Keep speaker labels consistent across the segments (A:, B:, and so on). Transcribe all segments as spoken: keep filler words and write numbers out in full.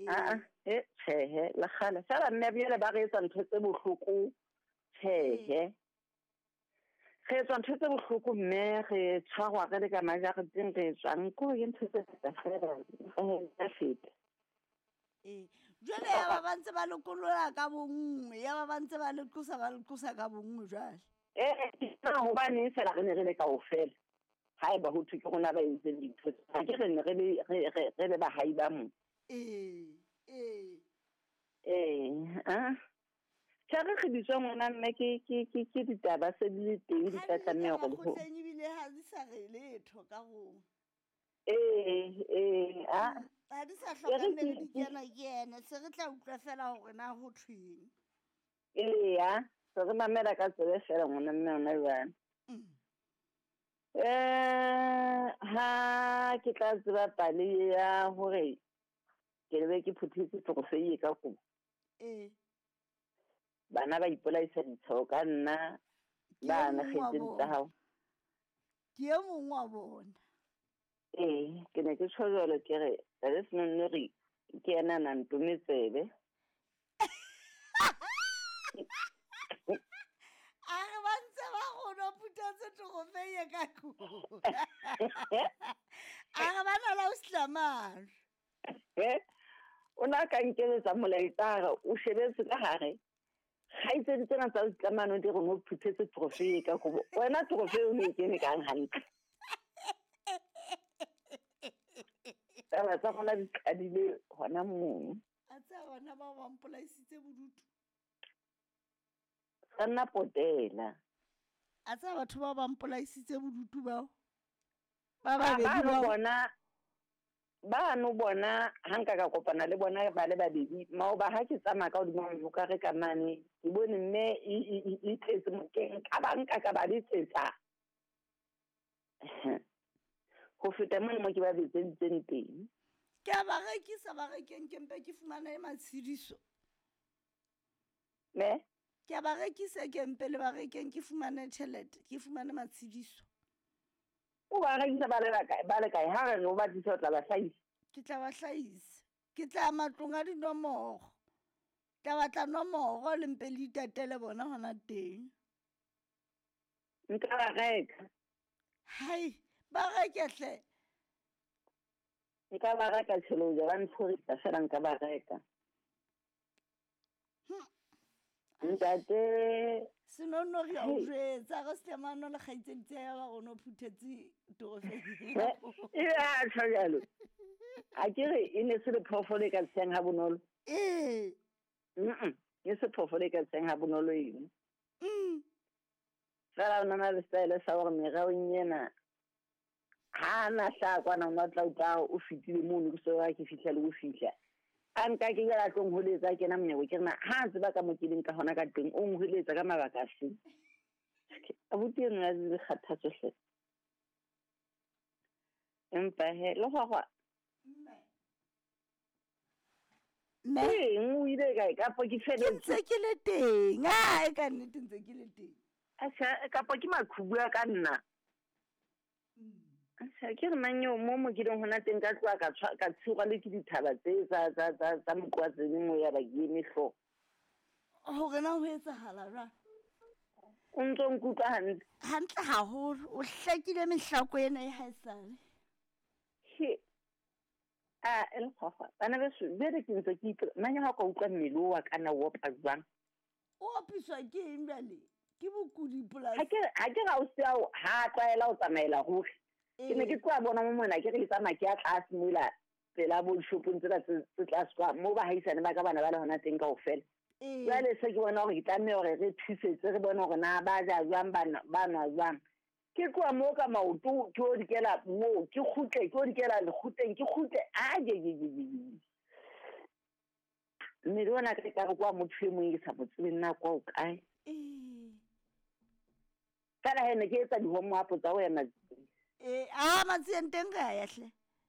A: Ah, eh, tjhehe, la kgale. Fela mme bjale ba re etsa ntho tse bohloko. Tjhehe. Re etsa ntho tse bohloko mme re tshwarwa re le ka majareteng re etswang ko ke ntho tse tsa fela ka fete.
B: Eh, jwale ya ba bantse ba lekolola ka bongwe, ya ba bantse ba le tlosa ba le tlosa ka bongwe jwale.
A: Eh, na hobane fela re ne re le kaofela. Haeba ho thwe ke rona ba entseng dintho. Ha ke re ne re le re re le bahai ba mo.
B: Eh, eh.
A: Eh, ah. Tshare re bitswa ngwana mme ke ke ke ke ditaba se di le teng di tla tlameha go
B: go tleng bile ha di sa re letho ka go.
A: Eh, eh, ah.
B: Ha di sa hlokane le dikena kena, se re tla utlwa fela hore na ho thweng.
A: Eya, se re mamela ka tsebe fela ngwana mme ona jwana. Eh, ha ke tla tseba pale ya hore ke le ke phuthetse trofei ka go.
B: Eh.
A: Bana ba ipolaisa ditshao ka nna ba na khetse tsa hao.
B: Ke e mong wa bona.
A: Eh, ke ne ke tshwara ke re le seno re ke ena na ntumetsebe.
B: A re bantse ba gona phuthetse trofei ka go. A re bana la o slamar.
A: Eh, ona ka nkeletsa molaetsa o shebetse ka hare. Ga itse di tsena tsa tsamano di go phuthetse trofei ka go. Wena trofei o ne ke ne ka hantle. Taba tsa gona di tladile hona mong.
B: A tsa bona ba ba mpolaisitse bodutu.
A: Sana potela.
B: A tsa batho ba ba mpolaisitse bodutu bao. Ba ba
A: be di bona ba no bona hanka ka kopana le bona ba le babedi mao ba ha ke tsama ka hodimo ho ka re ka mane ke bone mme e tletse mokeng ka banka ka ba ditsetsa go feta mo mo ke ba bitseng teng.
B: Ke ba re ke sa ba re keng kempe ke fumana e matshidiso.
A: Me
B: ke ba re ke se kempe le ba re keng ke fumana tšhelete ke fumana matshidiso.
A: O ba re ke ba le ba le kae ha re o ba ditso tla ba hlahisa.
B: Ke tla ba hlahisa. Ke tla matlong a dinomoro. Tla batla nomoro le mpe le itatele bona hona teng.
A: Nka ba reka.
B: Hai, ba reka hle.
A: Nka ba reka tshelo ja ba ntshorisa fela nka ba reka. Ntate
B: senono re a o jwetsa go stemano le kgaitsedi ya ba gono phuthetse trofei.
A: Ya tshwalo. A ke re e ne se le phofole ka tseng ha bonolo.
B: Eh.
A: Mm. Ye se phofole ka tseng ha bonolo eng.
B: Mm.
A: Fela ona na le style sa gore mega o nyena. Ha na hla kwana o tla uta o fitile mo no so ga ke fitla le go fitla. A nka ke ga tlong ho letsa ke na mnyego ke rena ha se ba ka mo kileng ka hona ka teng o nghiletsa ka mabaka a se. A buti nna di kgathatso hle. Empa he lo gwa
B: mme
A: Eh, o ile ka ka po ke fedetse.
B: Ntse ke le teng. A e ka nnete ntse ke le teng.
A: A sa ka po ke makhubu ka nna. A sa ke re manyo mo mo ke ding hona teng ka tloa ka ka tshwa le ke dithaba tse tsa tsa tsa tsa mokwatseng mo ya ba ke mehlo.
B: Ho rena ho etsahala jwa.
A: O ntse nkutla hantle.
B: Hantle haholo. O hlakile mehlako ena e haesale.
A: He. Ah, el khofa. Bana be se be re ke ntse ke itse manya ha ka utlwa mmelo wa kana wo pazwang.
B: O apiswa ke eng bale? Ke bokudi polasi.
A: Ha ke ha ke ga o se ao ha tlaela o tsamaela hore. Ke ne ke kwa bona mo mona ke re tsama ke a tlase mola pela bo shopong tsela tse tlase kwa mo ba haisane ba ka bana ba le hona teng ka ofela. Ya le se ke bona hore ke tlameha hore re thusetse re bona hore na ba ja jwang bana bana jwang. Ke kwa mo ka maoto ke o dikela mo ke khutle ke o dikela le khuteng ke khutle a je je je. Mme rona ke ka kwa motho mo e sa botse nna kwa o kae.
B: Eh.
A: Kana hene ke etsa di homework tsa o ya matsi.
B: Eh, a matsi enteng ga ya hle.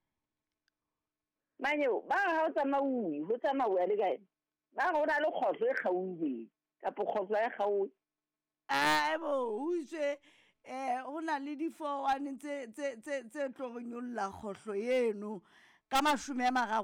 A: Manyo ba ha o tsamaui ho tsamauwa le kae. Ba go na le khotlo e gauwe ka po khotlo e gauwe.
B: A bo o itse eh hona le di four one tse tse tse tlo go nyolla khotlo yeno ka mashume a mararo.